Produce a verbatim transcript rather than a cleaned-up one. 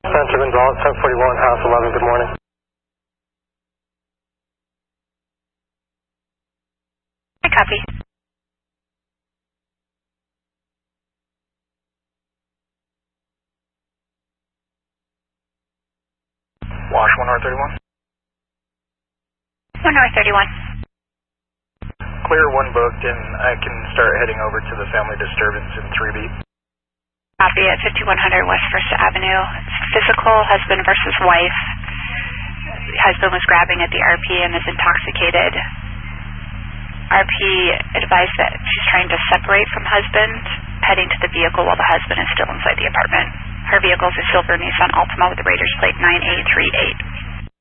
Center Gonzalez, ten forty-one, House eleven, good morning. I copy. Wash one R thirty-one. one R thirty-one. Clear one booked, and I can start heading over to the family disturbance in three B. Copy at fifty-one hundred West First Avenue. Physical, husband versus wife. Husband was grabbing at the R P and is intoxicated. R P advised that she's trying to separate from husband, heading to the vehicle while the husband is still inside the apartment. Her vehicle is a silver Nissan Altima with the Raiders plate nine eight three eight.